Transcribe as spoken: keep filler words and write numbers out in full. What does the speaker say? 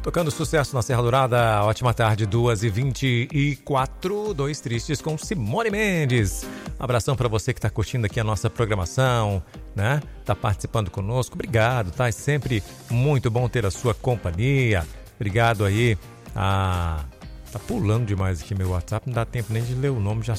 Tocando sucesso na Serra Dourada, ótima tarde, duas e vinte e quatro, Dois Tristes com Simone Mendes. Um abração para você que está curtindo aqui a nossa programação, né? Tá participando conosco, obrigado, tá? É sempre muito bom ter a sua companhia. Obrigado aí. Ah, tá pulando demais aqui meu WhatsApp, não dá tempo nem de ler o nome, já